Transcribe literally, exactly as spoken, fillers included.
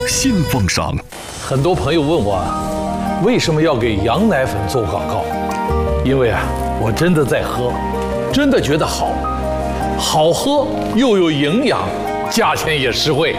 新风尚。 很多朋友问我啊，为什么要给羊奶粉做广告？因为啊，我真的在喝，真的觉得好，好喝又有营养，价钱也实惠。